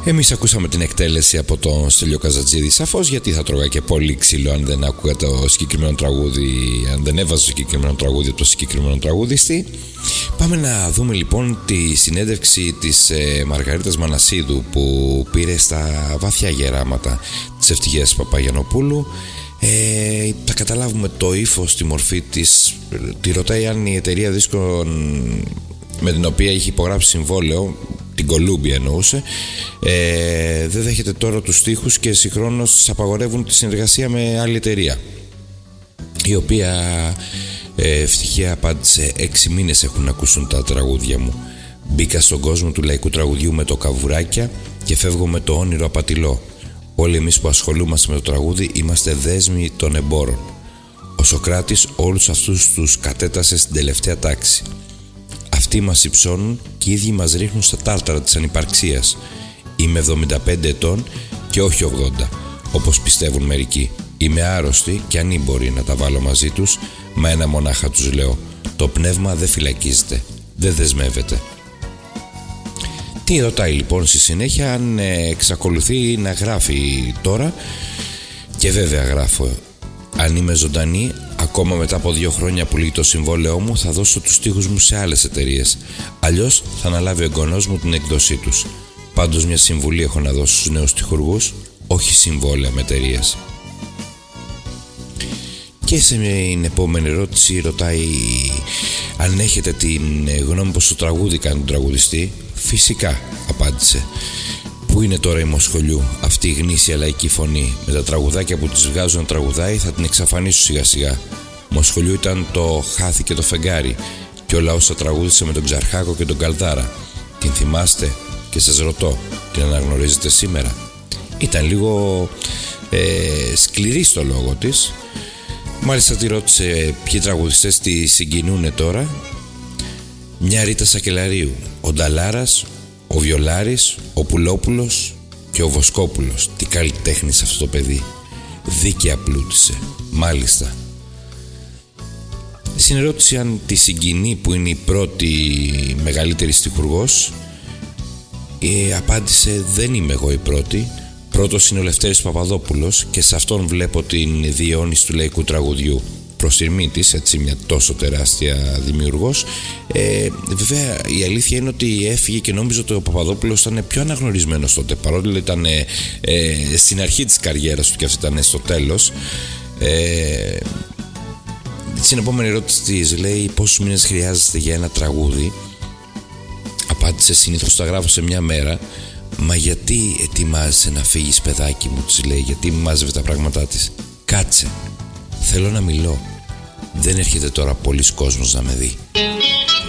Εμείς ακούσαμε την εκτέλεση από τον Στέλιο Καζατζίδη, σαφώς, γιατί θα τρώγα και πολύ ξύλο αν δεν άκουγα το συγκεκριμένο τραγούδι, αν δεν έβαζα το συγκεκριμένο τραγούδι από το συγκεκριμένο τραγούδιστη. Πάμε να δούμε λοιπόν τη συνέντευξη της Μαργαρίτας Μανασίδου που πήρε στα βαθιά γεράματα της Ευτυχίας Παπαγιαννοπούλου. Θα καταλάβουμε το ύφος, τη μορφή της. Τη ρωτάει αν η εταιρεία δίσκων με την οποία είχε υπογράψει συμβόλαιο, την Κολούμπια εννοούσε, δεν δέχεται τώρα τους στίχους και συγχρόνως της απαγορεύουν τη συνεργασία με άλλη εταιρεία, η οποία ευτυχία απάντησε: 6 μήνες έχουν να ακούσουν τα τραγούδια μου. Μπήκα στον κόσμο του λαϊκού τραγουδιού με το καβουράκια και φεύγω με το όνειρο απατηλό. Όλοι εμείς που ασχολούμαστε με το τραγούδι είμαστε δέσμοι των εμπόρων. Ο Σωκράτης όλους αυτούς τους κατέτασε στην τελευταία τάξη. Αυτοί μας υψώνουν και οι ίδιοι μας ρίχνουν στα τάρταρα της ανυπαρξίας. Είμαι 75 ετών και όχι 80, όπως πιστεύουν μερικοί. Είμαι άρρωστη και ανήμπορη να τα βάλω μαζί τους, μα ένα μονάχα τους λέω: το πνεύμα δεν φυλακίζεται, δεν δεσμεύεται. Τι ρωτάει λοιπόν στη συνέχεια, αν εξακολουθεί να γράφει τώρα, και βέβαια γράφω. Αν είμαι ζωντανή, ακόμα μετά από 2 χρόνια που λύγει το συμβόλαιό μου, θα δώσω τους στίχους μου σε άλλες εταιρείες. Αλλιώς θα αναλάβει ο εγγονός μου την έκδοσή τους. Πάντως μια συμβουλή έχω να δώσω στους νέους στιχουργούς: όχι συμβόλαια με εταιρείες. Και σε την επόμενη ερώτηση ρωτάει αν έχετε την γνώμη πως το τραγούδι κάνει τον τραγουδιστή. Φυσικά, απάντησε. Πού είναι τώρα η Μοσχολιού, αυτή η γνήσια λαϊκή φωνή? Με τα τραγουδάκια που της βγάζουν να τραγουδάει θα την εξαφανίσω σιγά σιγά. Μοσχολιού ήταν το Χάθη και το Φεγγάρι, και όλα όσα τραγούδισε με τον Ξαρχάκο και τον Καλδάρα. Την θυμάστε? Και σας ρωτώ, την αναγνωρίζετε σήμερα? Ήταν λίγο σκληρή στο λόγο της. Μάλιστα τη ρώτησε ποιοι τραγουδιστές τη συγκινούνε τώρα. Μια Ρίτα Σακελαρίου, ο Νταλάρας, ο Βιολάρης, ο Πουλόπουλος και ο Βοσκόπουλος. Τι καλλιτέχνης αυτό το παιδί. Δίκαια πλούτησε. Μάλιστα. Στην ερώτηση αν τη συγκινεί που είναι η πρώτη μεγαλύτερη στιχουργός, απάντησε: δεν είμαι εγώ η πρώτη. Πρώτος είναι ο Λευτέρης Παπαδόπουλος και σε αυτόν βλέπω την διαιώνιση του λαϊκού τραγουδιού. Προς τιμή της, έτσι, μια τόσο τεράστια δημιουργός. Βέβαια η αλήθεια είναι ότι έφυγε και νόμιζα ότι ο Παπαδόπουλος ήταν πιο αναγνωρισμένος τότε, παρόλο ήταν στην αρχή της καριέρας του και αυτή ήταν στο τέλος. Στην επόμενη ερώτηση της λέει: πόσους μήνες χρειάζεστε για ένα τραγούδι? Απάντησε: συνήθως τα γράφω σε μια μέρα. Μα γιατί ετοιμάζεσαι να φύγεις, παιδάκι μου? Της λέει. Γιατί μάζευε τα πράγματά της. Κάτσε, θέλω να μιλώ. Δεν έρχεται τώρα πολύς κόσμος να με δει.